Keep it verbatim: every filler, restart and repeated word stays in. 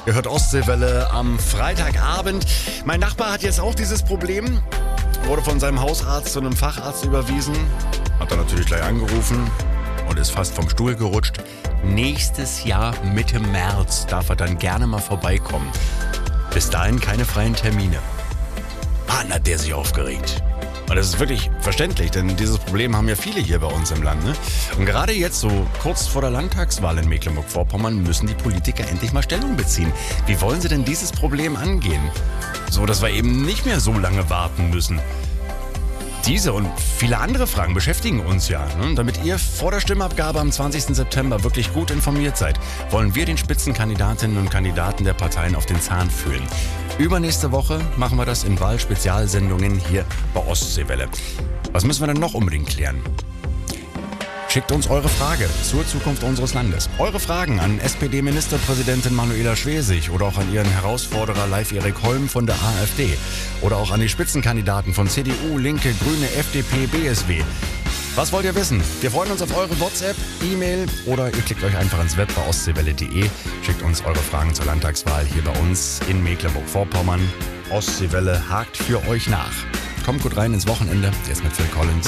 Ihr hört Ostseewelle am Freitagabend. Mein Nachbar hat jetzt auch dieses Problem. Wurde von seinem Hausarzt zu einem Facharzt überwiesen. Hat er natürlich gleich angerufen und ist fast vom Stuhl gerutscht. Nächstes Jahr Mitte März darf er dann gerne mal vorbeikommen. Bis dahin keine freien Termine. Mann, hat der sich aufgeregt. Und das ist wirklich verständlich, denn dieses Problem haben ja viele hier bei uns im Land. Ne? Und gerade jetzt, so kurz vor der Landtagswahl in Mecklenburg-Vorpommern, müssen die Politiker endlich mal Stellung beziehen. Wie wollen sie denn dieses Problem angehen? So, dass wir eben nicht mehr so lange warten müssen. Diese und viele andere Fragen beschäftigen uns ja. Ne? Damit ihr vor der Stimmabgabe am zwanzigsten September wirklich gut informiert seid, wollen wir den Spitzenkandidatinnen und Kandidaten der Parteien auf den Zahn fühlen. Übernächste Woche machen wir das in Wahlspezialsendungen hier bei Ostseewelle. Was müssen wir denn noch unbedingt klären? Schickt uns eure Frage zur Zukunft unseres Landes. Eure Fragen an S P D-Ministerpräsidentin Manuela Schwesig oder auch an ihren Herausforderer Live-Erik Holm von der AfD oder auch an die Spitzenkandidaten von C D U, Linke, Grüne, F D P, B S W. Was wollt ihr wissen? Wir freuen uns auf eure WhatsApp, E-Mail oder ihr klickt euch einfach ins Web bei ostseewelle punkt de. Schickt uns eure Fragen zur Landtagswahl hier bei uns in Mecklenburg-Vorpommern. Ostseewelle hakt für euch nach. Kommt gut rein ins Wochenende. Jetzt mit Phil Collins.